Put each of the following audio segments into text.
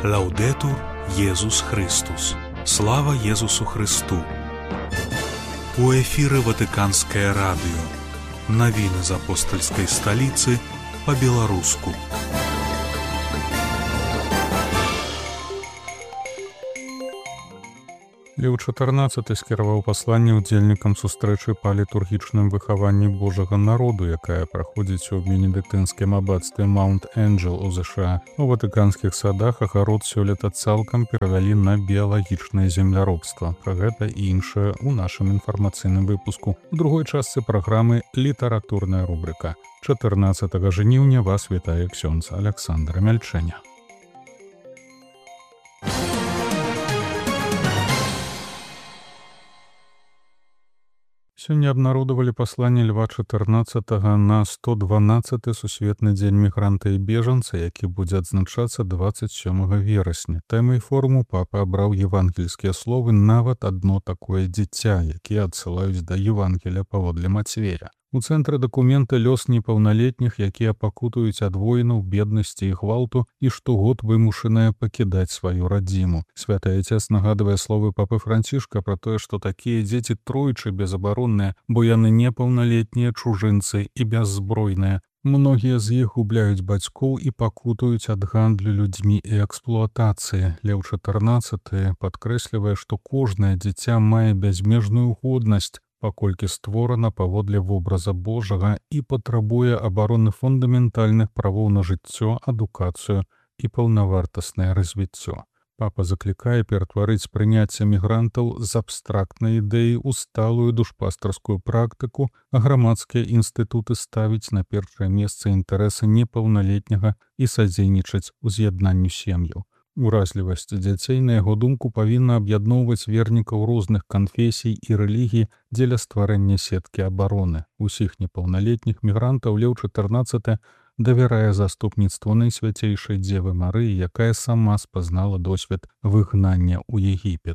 Лаўдэтур Езус Христус. Слава Езусу Христу. У эфіры Ватыканскае радыё. Навіны з апостальскай сталіцы па-беларуску. Леў XIV скіраваў пасланне ўдзельнікам сустрэчы па літургічным выхаванні Божага народу, якая праходзіць у бенедыктынскім аббацтве Маунт Энджел у ЗША. У ватыканскіх садах агарод сёлета цалкам перавялі на біялагічнае земляробства. Пра гэта і іншае ў нашым інфармацыйным выпуску. У другой частцы праграмы літаратурная рубрика. 14 жніўня вас вітае ксёндз Аляксандр Мяльчэня. Сёння абнародавалі пасланне Льва XIV на 112-й сусветны дзень мігранта і бежанца, які будзе адзначацца 27 верасня. Тэмай форуму папа абраў евангельскія словы «Нават адно такое дзіця», якія адсылаюць да Евангелія паводле Мацвея. У цэнтры дакумента лёс непаўналетніх, якія пакутуюць ад войнаў, беднасці і гвалту і штогод вымушаныя пакідаць сваю радзіму. Святы Ацец нагадвае словы папы Францішка пра тое, што такія дзеці тройчы безабаронныя, бо яны непаўналетнія чужынцы і бяззбройныя. Многія з іх губляюць бацькоў і пакутуюць ад гандлю людзьмі і эксплуатацыі. Леў XIV падкрэслівае, што кожнае дзіця мае бязмежную годнасць, паколькі створана паводле вобраза Божага і патрабуе абароны фундаментальных правоў на жыццё, адукацыю і паўнавартаснае развіццё. Папа заклікае ператварыць прыняцце мігрантаў з абстрактнай ідэі ў сталую душпастарскую практыку, а грамадскія інстытуты ставіць на першае месца інтарэсы непаўналетняга і садзейнічаць уз'яднанню сем'яў. Уразлівасць дзяцей, на яго думку, павінна аб'ядноўваць вернікаў розных канфесій і рэлігій дзеля стварэння сеткі абароны. Усіх непаўналетніх мігрантаў Леў XIV давярае заступніцтву Найсвяцейшай Дзевы Марыі, якая сама спазнала досвед выгнання ў Егіпет.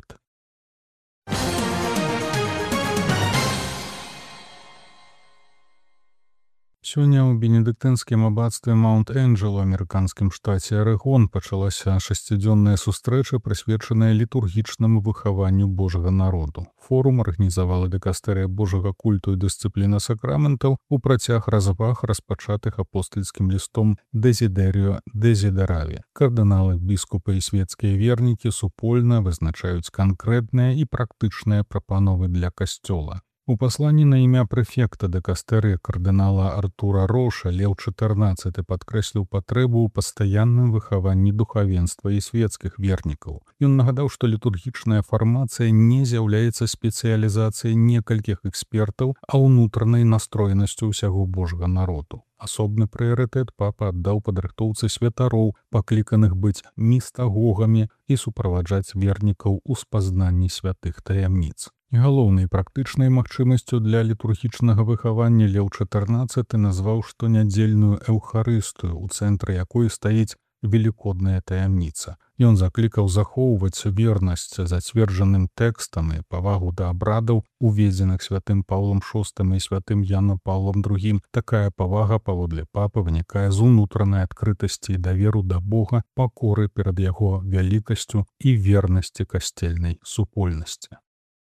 Сёння ў бенедыктынскім аббацтве Маунт Энджел у амерыканскім штаце Арэгон пачалася шасцідзённая сустрэча, прысвечаная літургічнаму выхаванню Божага народу. Форум арганізавала дыкастэрыя Божага культу і дысцыпліна сакраментаў у працяг разваг, распачатых апостальскім лістом Дезідеріо Дезідераві. Кардыналы, біскупы і свецкія вернікі супольна вызначаюць канкрэтныя і практычныя прапановы для касцёла. У пасланні на імя прэфекта дыкастэрыі кардынала Артура Роша Леў XIV падкрэсліў патрэбу ў пастаянным выхаванні духавенства і свецкіх вернікаў. Ён нагадаў, што літургічная фармацыя не з'яўляецца спецыялізацыяй некалькіх экспертаў, а ўнутранай настроенасцю ўсяго Божага народу. Асобны прыярытэт папа аддаў падрыхтоўцы святароў, пакліканых быць містагогамі і суправаджаць вернікаў у спазнанні святых таямніц. Галоўнай практычнай магчымасцю для літургічнага выхавання Леў XIV назваў штонядзельную эўхарыстыю, у цэнтры якой стаіць велікодная таямніца. Ён заклікаў захоўваць вернасць зацверджаным тэкстам і павагу да абрадаў, уведзеных святым Паўлам VI і святым Янам Паўлам II. Такая павага, паводле папы, вынікае з унутранай адкрытасці і даверу да Бога, пакоры перад яго вялікасцю і вернасці касцельнай супольнасці.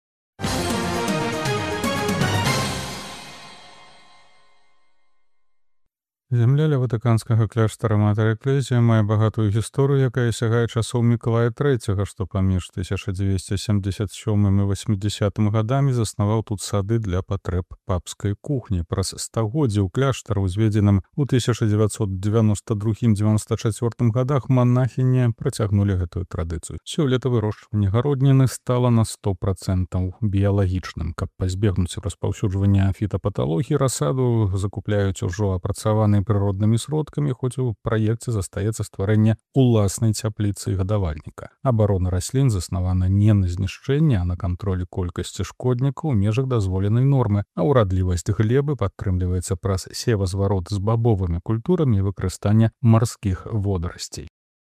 Зямля ля ватыканскага кляштара Матэр Экклезія мае багатую гісторыю, якая сягае часоў Мікалая III, што паміж 1277 і 80 гадамі заснаваў тут сады для патрэб папскай кухні. Праз стагоддзі ў кляштары, узведзеным у 1992-94 гадах, манахіні працягнулі гэтую традыцыю. Сёлета вырошчванне гародніны стала на 100% біялагічным. Каб пазбегнуць распаўсюджвання фітапаталогіі, расаду закупляюць ужо апрацаваныя прыроднымі сродкамі, хоць у праекце застаецца стварэнне уласнай цяпліцы і гадавальніка. Абарона раслін заснавана не на знішчэнні, а на кантролі колькасці шкоднікаў у межах дазволенай нормы, а ўрадлівасць глебы падтрымліваецца праз севазварот з бабовымі культурамі і выкарыстанне марскіх водарасцей.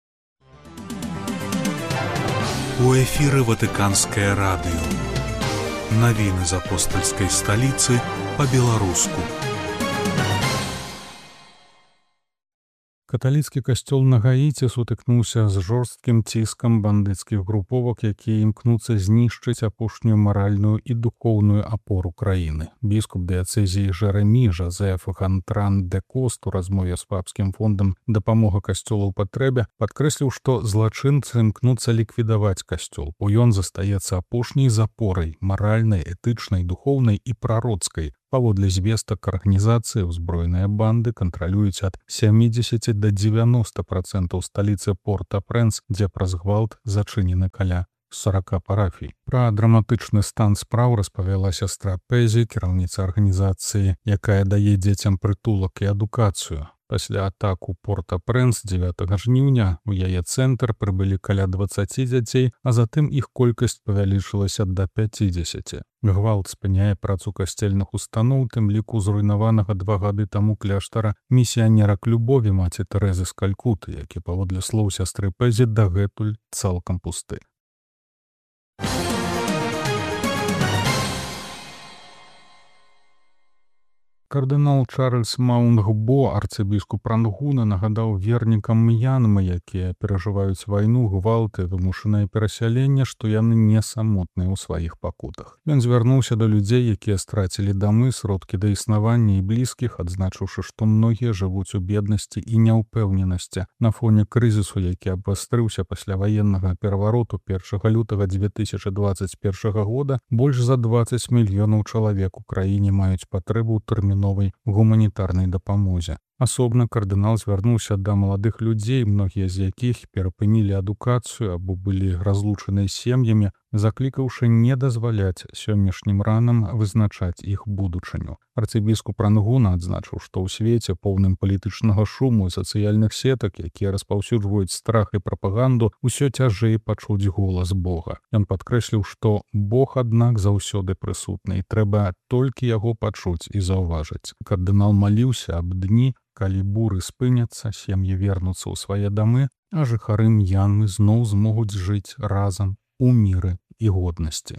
У эфіры Ватыканскае радыё. Навіны з апостальскай сталіцы па-беларуску. Каталіцкі касцёл на Гаіці сутыкнуўся з жорсткім ціскам бандыцкіх груповак, якія імкнуцца знішчыць апошнюю маральную і духоўную апору краіны. Біскуп дыяцэзіі Жэрамі Жозеф Гантран де Кост у размове з папскім фондам «Дапамога касцёлу ў патрэбе» падкрэсліў, што злачынцы імкнуцца ліквідаваць касцёл, бо ён застаецца апошняй запорай маральнай, этычнай, духоўнай і прароцкай. Паводле звестак арганізацыі ўзброеныя банды кантралююць ад 70 до 90% сталіцы Порт-а-Прэнс, дзе праз гвалт зачынены каля 40 парафій. Пра драматычны стан спраў распавяла сястра Пэзі, кіраўніца арганізацыі, якая дае дзецям прытулак і адукацыю. Пасля атак у Порт-а-Прэнс 9 жніўня у яе цэнтр прыбылі каля 20 дзяцей, а затым іх колькасць павялічылася да 50. Гвалт спыняе працу касцельных устаноў, тым ліку зруйнаванага 2 гады таму кляштара місіянерак любові маці Тэрэзы з Калькуты, які, паводле слоў сястры Пэзі, дагэтуль цалкам пусты. Кардынал Чарльз Маунгбо, арцыбіскуп Рангуна, нагадаў вернікам М'янмы, якія перажываюць вайну, гвалты, вымушанае перасяленне, што яны не самотныя ў сваіх пакутах. Ён звярнуўся да людзей, якія страцілі дамы, сродкі да існавання і блізкіх, адзначыўшы, што многія жывуць у беднасці і няўпэўненасці. На фоне крызісу, які абвастрыўся пасля ваеннага перавароту 1 лютага 2021 года, больш за 20 мільёнаў чалавек у краіне маюць патрэбу ў тэрміновай гуманітарнай дапамозе. Асобна кардынал звярнуўся да маладых людзей, многія з якіх перапынілі адукацыю або былі разлучаныя сем'ямі, заклікаўшы не дазваляць сённяшнім ранам вызначаць іх будучыню. Арцыбіскуп Рангуна адзначыў, што ў свеце, поўным палітычнага шуму і сацыяльных сетак, якія распаўсюджваюць страх і прапаганду, усё цяжэй пачуць голас Бога. Ён падкрэсліў, што Бог, аднак, заўсёды прысутны, і трэба толькі яго пачуць і заўважыць. Кардынал маліўся аб дні, калі буры спыняцца, сем'і вернуцца ў свае дамы, а жыхары М'янмы зноў змогуць жыць разам у міры і годнасці.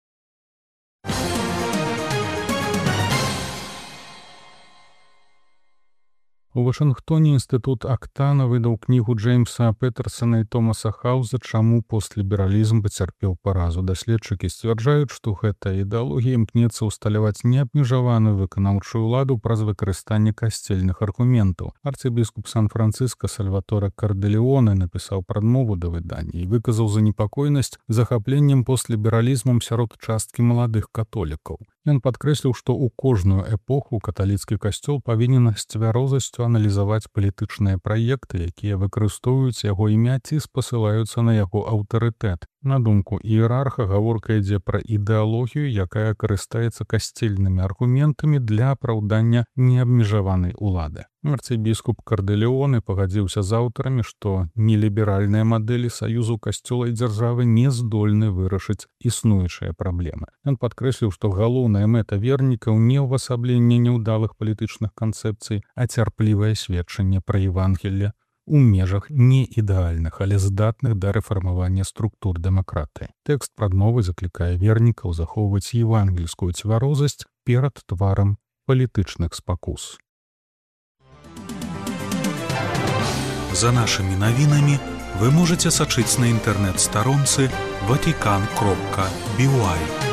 У Вашынгтоне інстытут Актана выдаў кнігу Джеймса Петерсона і Томаса Хауза «Чаму постлібералізм пацярпеў паразу». Даследчыкі сцвярджаюць, што гэтая ідэалогія імкнецца ўсталяваць неабмежаваную выканаўчую ўладу праз выкарыстанне касцельных аргументаў. Арцыбіскуп Сан-Францыска Сальваторе Карделеоне напісаў прадмову да выдання і выказаў занепакоенасць захапленнем постлібералізмам сярод часткі маладых католікаў. Ён падкрэсліў, што ў кожную эпоху каталіцкі касцёл павінен з цвярозасцю аналізаваць палітычныя праекты, якія выкарыстоўваюць яго імя ці спасылаюцца на яго аўтарытэт. На думку іерарха, гаворка ідзе пра ідэалогію, якая карыстаецца касцельнымі аргументамі для апраўдання неабмежаванай улады. Арцыбіскуп Карделеоне пагадзіўся з аўтарамі, што неліберальныя мадэлі саюзу касцёла і дзяржавы не здольны вырашыць існуючыя праблемы. Ён падкрэсліў, што галоўная мэта вернікаў не ўвасабленне няўдалых палітычных канцэпцый, а цярплівае сведчанне пра Евангелле у межах не ідэальных, але здатных да рэфармавання структур дэмакратыі. Тэкст прадмовы заклікае вернікаў захоўваць евангельскую цвярозасць перад тварам палітычных спакус. За нашими навінамі вы можете сачыць на інтэрнэт-старонцы vatican.by.